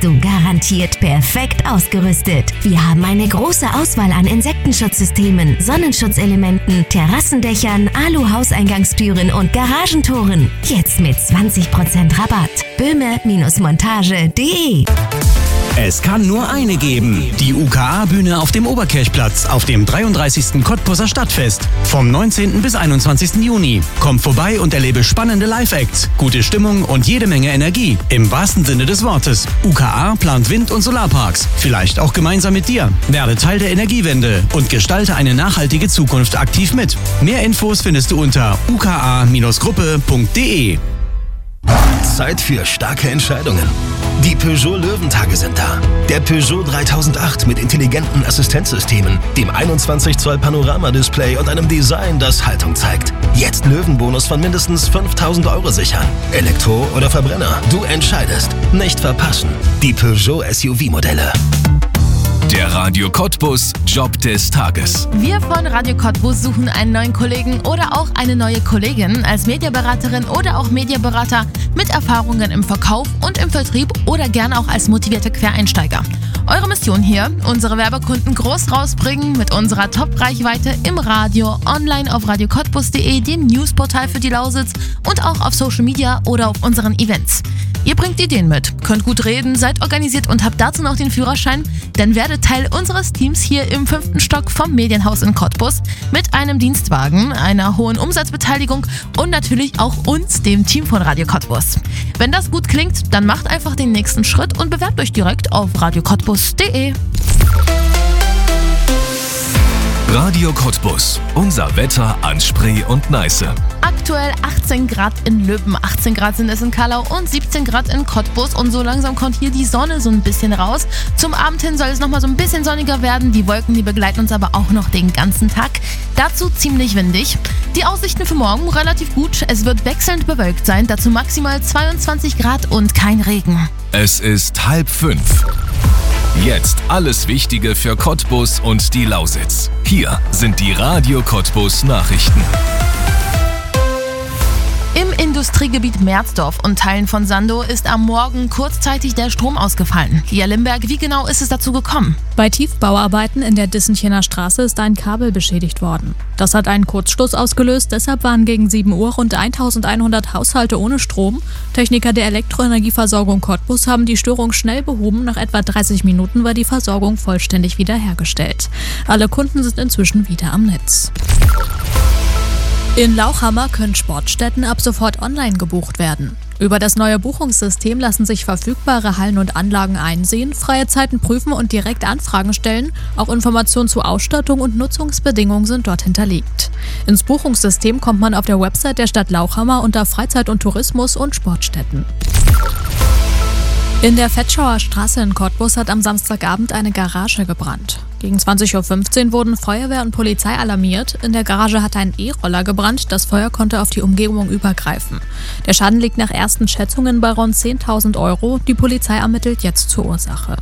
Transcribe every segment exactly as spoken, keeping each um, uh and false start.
du garantiert perfekt ausgerüstet. Wir haben eine große Auswahl an Insektenschutzsystemen, Sonnenschutzelementen, Terrassendächern, Alu-Hauseingangstüren und Garagentoren. Jetzt mit zwanzig Prozent Rabatt. böhme Montage punkt de. Es kann nur eine geben. Die U K A-Bühne auf dem Oberkirchplatz auf dem dreiunddreißigsten Cottbuser Stadtfest. Vom neunzehnten bis einundzwanzigsten Juni. Komm vorbei und erlebe spannende Live-Acts, gute Stimmung und jede Menge Energie. Im wahrsten Sinne des Wortes. U K A plant Wind- und Solarparks. Vielleicht auch gemeinsam mit dir. Werde Teil der Energiewende und gestalte eine nachhaltige Zukunft aktiv mit. Mehr Infos findest du unter u k a Gruppe punkt de. Zeit für starke Entscheidungen. Die Peugeot Löwentage sind da. Der Peugeot dreitausendacht mit intelligenten Assistenzsystemen, dem einundzwanzig Zoll Panoramadisplay und einem Design, das Haltung zeigt. Jetzt Löwenbonus von mindestens fünftausend Euro sichern. Elektro oder Verbrenner, du entscheidest. Nicht verpassen. Die Peugeot S U V-Modelle. Der Radio Cottbus Job des Tages. Wir von Radio Cottbus suchen einen neuen Kollegen oder auch eine neue Kollegin als Mediaberaterin oder auch Mediaberater mit Erfahrungen im Verkauf und im Vertrieb oder gerne auch als motivierte Quereinsteiger. Eure Mission hier, unsere Werbekunden groß rausbringen mit unserer Top-Reichweite im Radio, online auf radio cottbus punkt de, dem Newsportal für die Lausitz und auch auf Social Media oder auf unseren Events. Ihr bringt Ideen mit, könnt gut reden, seid organisiert und habt dazu noch den Führerschein, dann werdet Teil unseres Teams hier im fünften Stock vom Medienhaus in Cottbus mit einem Dienstwagen, einer hohen Umsatzbeteiligung und natürlich auch uns, dem Team von Radio Cottbus. Wenn das gut klingt, dann macht einfach den nächsten Schritt und bewerbt euch direkt auf radio cottbus punkt de. Radio Cottbus. Unser Wetter an Spree und Neiße. Aktuell achtzehn Grad in Löben, achtzehn Grad sind es in Kallau und siebzehn Grad in Cottbus und so langsam kommt hier die Sonne so ein bisschen raus. Zum Abend hin soll es nochmal so ein bisschen sonniger werden, die Wolken, die begleiten uns aber auch noch den ganzen Tag. Dazu ziemlich windig. Die Aussichten für morgen relativ gut, es wird wechselnd bewölkt sein, dazu maximal zweiundzwanzig Grad und kein Regen. Es ist halb fünf. Jetzt alles Wichtige für Cottbus und die Lausitz. Hier sind die Radio Cottbus Nachrichten. Im Industriegebiet Merzdorf und Teilen von Sandow ist am Morgen kurzzeitig der Strom ausgefallen. Lia Limberg, wie genau ist es dazu gekommen? Bei Tiefbauarbeiten in der Dissenchener Straße ist ein Kabel beschädigt worden. Das hat einen Kurzschluss ausgelöst, deshalb waren gegen sieben Uhr rund eintausendeinhundert Haushalte ohne Strom. Techniker der Elektroenergieversorgung Cottbus haben die Störung schnell behoben. Nach etwa dreißig Minuten war die Versorgung vollständig wiederhergestellt. Alle Kunden sind inzwischen wieder am Netz. In Lauchhammer können Sportstätten ab sofort online gebucht werden. Über das neue Buchungssystem lassen sich verfügbare Hallen und Anlagen einsehen, freie Zeiten prüfen und direkt Anfragen stellen. Auch Informationen zu Ausstattung und Nutzungsbedingungen sind dort hinterlegt. Ins Buchungssystem kommt man auf der Website der Stadt Lauchhammer unter Freizeit und Tourismus und Sportstätten. In der Vetschauer Straße in Cottbus hat am Samstagabend eine Garage gebrannt. Gegen zwanzig Uhr fünfzehn wurden Feuerwehr und Polizei alarmiert. In der Garage hatte ein E-Roller gebrannt. Das Feuer konnte auf die Umgebung übergreifen. Der Schaden liegt nach ersten Schätzungen bei rund zehntausend Euro. Die Polizei ermittelt jetzt zur Ursache.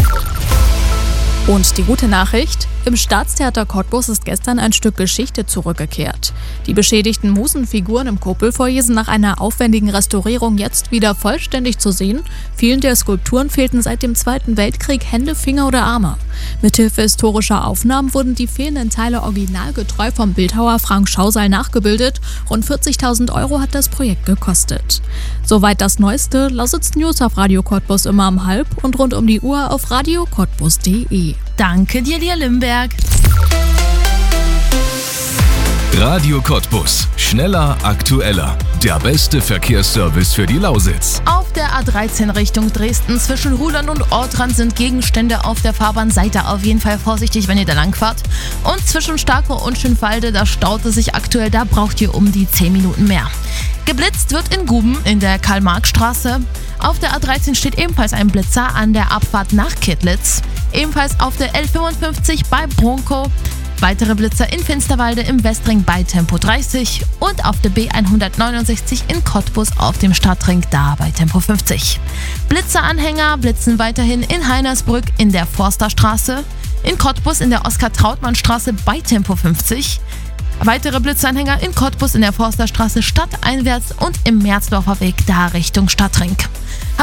Und die gute Nachricht: Im Staatstheater Cottbus ist gestern ein Stück Geschichte zurückgekehrt. Die beschädigten Musenfiguren im Kuppelfoyer sind nach einer aufwendigen Restaurierung jetzt wieder vollständig zu sehen. Vielen der Skulpturen fehlten seit dem Zweiten Weltkrieg Hände, Finger oder Arme. Mithilfe historischer Aufnahmen wurden die fehlenden Teile originalgetreu vom Bildhauer Frank Schausal nachgebildet. Rund vierzigtausend Euro hat das Projekt gekostet. Soweit das Neueste. Lausitz News auf Radio Cottbus immer um halb und rund um die Uhr auf radio cottbus punkt de. Danke dir, Lia Limberg. Radio Cottbus. Schneller, aktueller. Der beste Verkehrsservice für die Lausitz. Auf der A dreizehn Richtung Dresden zwischen Ruhland und Ortrand sind Gegenstände auf der Fahrbahn. Seid da auf jeden Fall vorsichtig, wenn ihr da lang fahrt. Und zwischen Starkow und Schönwalde, da staut es sich aktuell, da braucht ihr um die zehn Minuten mehr. Geblitzt wird in Guben in der Karl-Marx-Straße. Auf der A dreizehn steht ebenfalls ein Blitzer an der Abfahrt nach Kittlitz. Ebenfalls auf der L fünfundfünfzig bei Bronkow. Weitere Blitzer in Finsterwalde im Westring bei Tempo dreißig und auf der B hundertneunundsechzig in Cottbus auf dem Stadtring da bei Tempo fünfzig. Blitzeranhänger blitzen weiterhin in Heinersbrück in der Forsterstraße, in Cottbus in der Oskar-Trautmann-Straße bei Tempo fünfzig. Weitere Blitzanhänger in Cottbus in der Forsterstraße stadteinwärts und im Merzdorfer Weg da Richtung Stadtring.